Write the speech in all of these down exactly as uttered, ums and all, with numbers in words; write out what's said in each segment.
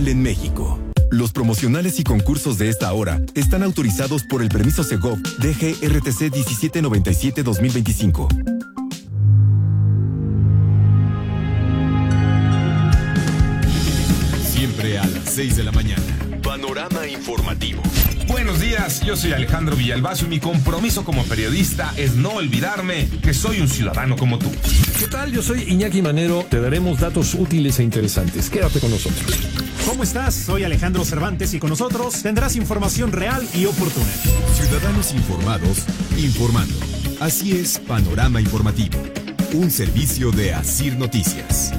real en México. Los promocionales y concursos de esta hora están autorizados por el permiso Segov D G R T C diecisiete noventa y siete dos mil veinticinco. Siempre a las seis de la mañana. Panorama informativo. Buenos días, yo soy Alejandro Villalbazo y mi compromiso como periodista es no olvidarme que soy un ciudadano como tú. ¿Qué tal? Yo soy Iñaki Manero. Te daremos datos útiles e interesantes. Quédate con nosotros. ¿Cómo estás? Soy Alejandro Cervantes y con nosotros tendrás información real y oportuna. Ciudadanos informados, informando. Así es Panorama Informativo, un servicio de Asir Noticias.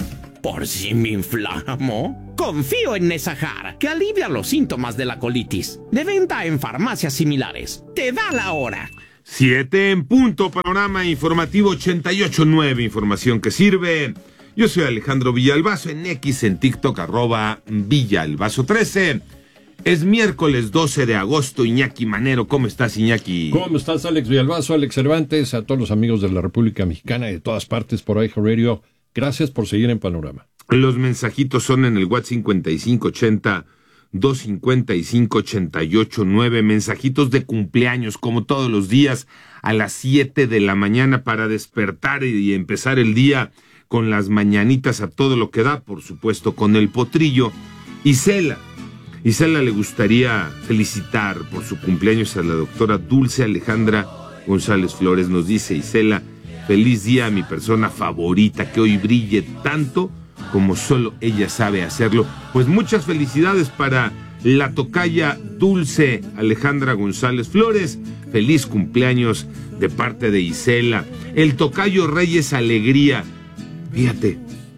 Por si me inflamo, confío en Nesahar, que alivia los síntomas de la colitis. De venta en farmacias similares. Te da la hora. Siete en punto, Panorama Informativo ochenta y ocho punto nueve, información que sirve. Yo soy Alejandro Villalbazo, en X, en TikTok, arroba Villalbazo trece. Es miércoles doce de agosto, Iñaki Manero. ¿Cómo estás, Iñaki? ¿Cómo estás, Alex Villalbazo, Alex Cervantes? A todos los amigos de la República Mexicana y de todas partes por iHeartRadio. Gracias por seguir en Panorama. Los mensajitos son en el WhatsApp cincuenta y cinco ochenta, doscientos cincuenta y cinco, ochenta y ocho nueve. Mensajitos de cumpleaños, como todos los días, a las siete de la mañana para despertar y empezar el día con las mañanitas a todo lo que da, por supuesto, con el potrillo. Isela, Isela le gustaría felicitar por su cumpleaños a la doctora Dulce Alejandra González Flores. Nos dice Isela: feliz día a mi persona favorita, que hoy brille tanto como solo ella sabe hacerlo. Pues muchas felicidades para la tocaya Dulce Alejandra González Flores. Feliz cumpleaños de parte de Isela. El tocayo Reyes Alegría. Fíjate,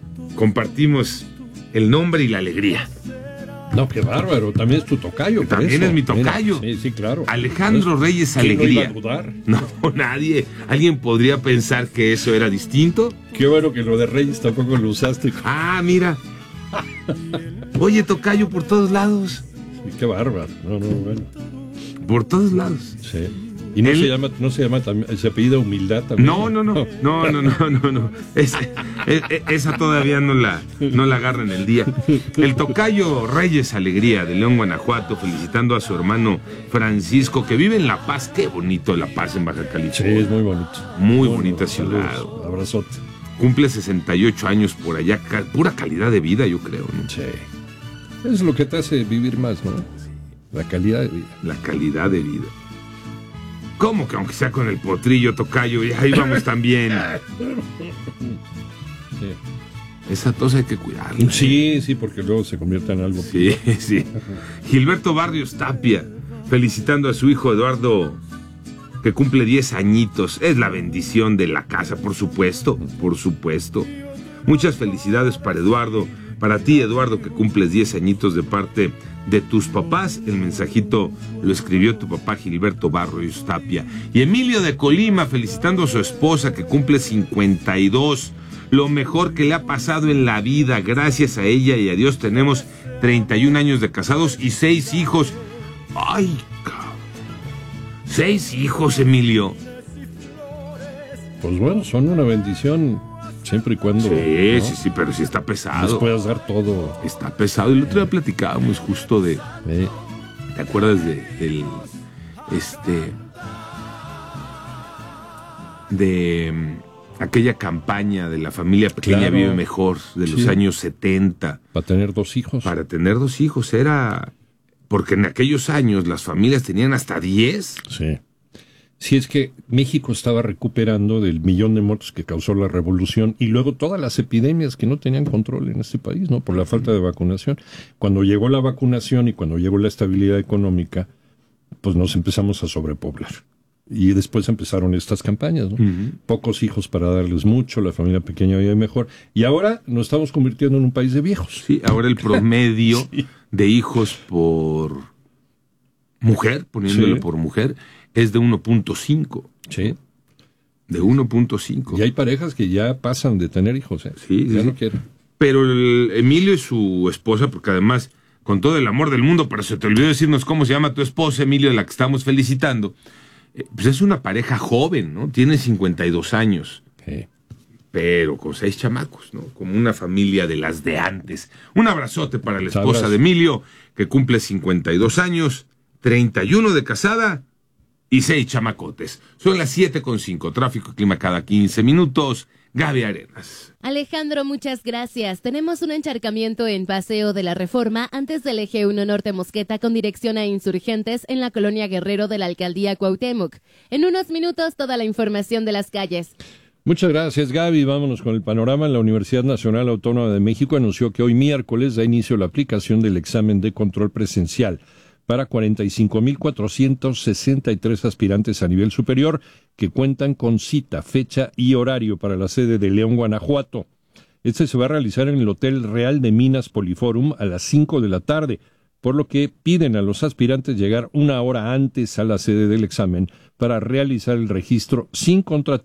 compartimos el nombre y la alegría. No, qué bárbaro, también es tu tocayo. También eso. es mi tocayo. Mira, sí, sí, claro. Alejandro Reyes ¿Quién Alegría. no iba a dudar? No, nadie. ¿Alguien podría pensar que eso era distinto? Qué bueno que lo de Reyes tampoco lo usaste. Ah, mira. Oye, tocayo por todos lados. Qué bárbaro. No, no, bueno. Por todos lados. Sí. Y no Él... se llama, no se llama también, se apellida Humildad también. No, no, no, no, no, no, no, no. Es, es, esa todavía no la, no la agarra en el día. El tocayo Reyes Alegría de León, Guanajuato, felicitando a su hermano Francisco, que vive en La Paz. Qué bonito La Paz, en Baja California. Sí, es muy bonito. Muy Bueno, bonita ciudad. Saludos, abrazote. Cumple sesenta y ocho años por allá, pura calidad de vida, yo creo, ¿no? Sí. Es lo que te hace vivir más, ¿no? La calidad de vida. La calidad de vida. ¿Cómo que aunque sea con el potrillo, tocayo? Y ahí vamos también. Sí. Esa tos hay que cuidarla. Sí, sí, porque luego se convierte en algo. Sí, sí. Gilberto Barrios Tapia, felicitando a su hijo Eduardo, que cumple diez añitos. Es la bendición de la casa, por supuesto, por supuesto. Muchas felicidades para Eduardo, para ti, Eduardo, que cumples diez añitos de parte de tus papás. El mensajito lo escribió tu papá Gilberto Barrios Tapia. Y Emilio de Colima, felicitando a su esposa, que cumple cincuenta y dos. Lo mejor que le ha pasado en la vida. Gracias a ella y a Dios tenemos treinta y un años de casados y seis hijos. ¡Ay, cabrón! Seis hijos, Emilio. Pues bueno, son una bendición siempre y cuando... Sí, ¿no? sí, sí, pero sí está pesado. Les puedas dar todo. Está pesado. Y el otro día platicábamos justo de... Eh. ¿Te acuerdas de, del... Este... De... um, aquella campaña de la familia pequeña Claro. vive mejor, de los Sí. años setenta. Para tener dos hijos. Para tener dos hijos era... Porque en aquellos años las familias tenían hasta diez. Sí. Sí, es que México estaba recuperando del millón de muertos que causó la revolución y luego todas las epidemias que no tenían control en este país, ¿no? Por la falta de vacunación. Cuando llegó la vacunación y cuando llegó la estabilidad económica, pues nos empezamos a sobrepoblar. Y después empezaron estas campañas, ¿no? Uh-huh. Pocos hijos para darles mucho, la familia pequeña vive mejor. Y ahora nos estamos convirtiendo en un país de viejos. Sí, ahora el promedio sí. de hijos por mujer, poniéndole sí. por mujer, es de uno punto cinco. Sí. De uno punto cinco. Y hay parejas que ya pasan de tener hijos, ¿eh? Sí, ya sí. no quieren. Pero el Emilio y su esposa, porque además, con todo el amor del mundo, pero se te olvidó decirnos cómo se llama tu esposa, Emilio, la que estamos felicitando, eh, pues es una pareja joven, ¿no? Tiene cincuenta y dos años. Sí. pero con seis chamacos, ¿no? Como una familia de las de antes. Un abrazote para la esposa Abrazo. de Emilio, que cumple cincuenta y dos años, treinta y uno de casada y seis chamacotes. Son las siete con cinco, tráfico y clima cada quince minutos. Gaby Arenas. Alejandro, muchas gracias. Tenemos un encharcamiento en Paseo de la Reforma antes del eje uno Norte Mosqueta con dirección a Insurgentes en la colonia Guerrero de la alcaldía Cuauhtémoc. En unos minutos toda la información de las calles. Muchas gracias, Gaby. Vámonos con el panorama. La Universidad Nacional Autónoma de México anunció que hoy miércoles da inicio la aplicación del examen de control presencial para cuarenta y cinco mil cuatrocientos sesenta y tres aspirantes a nivel superior que cuentan con cita, fecha y horario para la sede de León, Guanajuato. Este se va a realizar en el Hotel Real de Minas Poliforum a las cinco de la tarde, por lo que piden a los aspirantes llegar una hora antes a la sede del examen para realizar el registro sin contratiempos